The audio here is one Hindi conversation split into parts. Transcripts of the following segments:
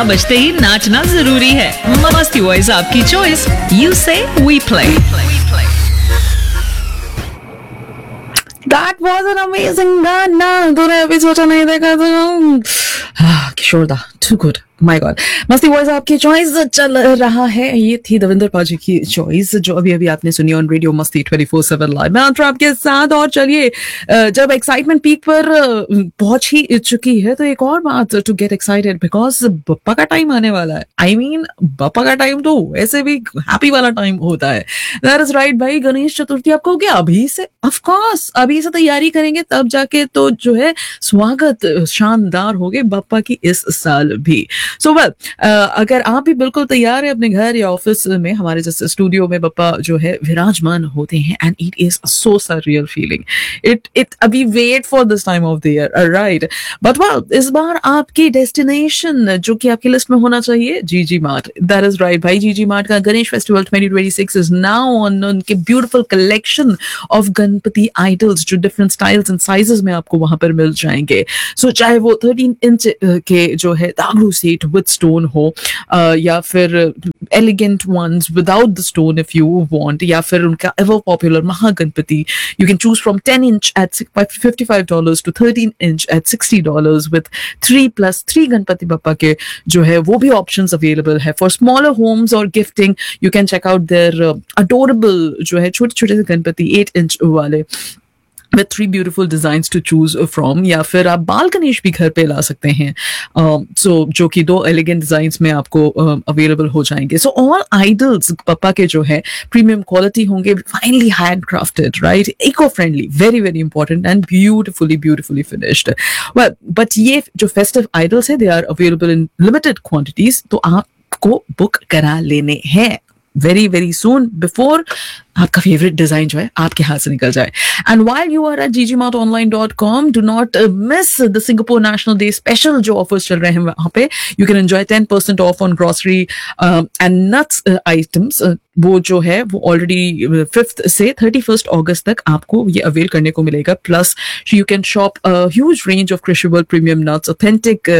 12 बजते ही नाचना जरूरी है। मस्ती वॉइस आपकी चॉइस, यू से we play. That was an amazing गाना। तूने अभी सोचा नहीं देखा तो किशोर दा टू गुड, माय गॉड। मस्ती वॉइस आपकी चॉइस चल रहा है। ये थी दविंदर पाजी की चॉइस जो अभी अभी आपने सुनी ऑन रेडियो मस्ती 24/7 लाइव। मैं अंतरा आपके साथ। और चलिए, जब एक्साइटमेंट पीक पर पहुंच ही चुकी है तो एक और बात to get excited, because Bappa का टाइम आने वाला है। आई मीन बप्पा का टाइम तो वैसे भी हैप्पी वाला टाइम होता है। दैट इज राइट भाई। गणेश चतुर्थी आपको क्या अभी से, ऑफ कोर्स अभी से तैयारी करेंगे तब जाके तो जो है स्वागत शानदार हो गए बप्पा की इस साल भी। सो वेल, अगर आप भी बिल्कुल तैयार है अपने घर या ऑफिस में हमारे जैसे स्टूडियो में बप्पा जो है विराजमान होते हैं, and it is so surreal feeling. It अभी wait for this time of the year, right. But well, इस बार आपकी डेस्टिनेशन जो कि आपकी लिस्ट में होना चाहिए, जीजी मार्ट। दैट इज राइट भाई। जीजी मार्ट का Ganesh festival 2026 is now on. उनके beautiful collection of Ganpati idols जो डिफरेंट स्टाइल्स एंड साइजेस में आपको वहां पर मिल जाएंगे। सो चाहे वो 13 इंच के जो है दागलू सेट विद स्टोन हो, या फिर elegant once without the stone if you want, या फिर उनका ever popular Mahaganapati. You can choose from 10 inch eight $55 to 13 inch eight $60 with 3+3 Ganpati Bappa के जो है वो भी ऑप्शंस अवेलेबल है। फॉर स्मॉलर होम्स और gifting you can check out there adorable जो है छोटे छोटे से गणपति 8 इंच वाले with 3 beautiful designs to choose from, या फिर आप बाल गणेश भी घर पे ला सकते हैं। so जो कि 2 elegant designs में आपको available हो जाएंगे। so all idols पप्पा के जो है premium quality होंगे, finely handcrafted, right, eco-friendly, very very important and beautifully finished। well, but ये जो festive idols है they are available in limited quantities, तो आपको बुक करा लेने हैं very very soon before आपका फेवरेट डिजाइन जो है आपके हाथ से निकल जाए। And while you are at ggmartonline.com, do not miss the Singapore National Day special जो ऑफर्स चल रहे हैं वहां पे। You can enjoy 10% off on grocery and nuts items। वो जो है वो ऑलरेडी 5th से 31st अगस्त तक आपको ये अवेल करने को मिलेगा। Plus you can shop a huge range of crushable premium nuts, authentic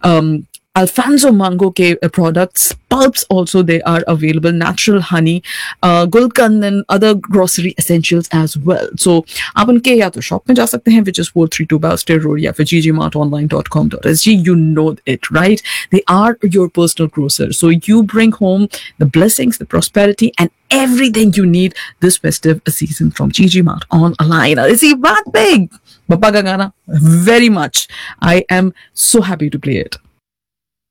Alfonso Mango के products, pulps also they are available, natural honey, Gulkand and other grocery essentials as well। So आप उनके या तो शॉप में जा सकते हैं which is 432 Balstier Road, या फिर ggmartonline.com.sg। you know it, right? They are your personal grocer, so you bring home the blessings, the prosperity and everything you need this festive season from GG Mart Online। Is he that big? Bappa ka gana, very much I am so happy to play it।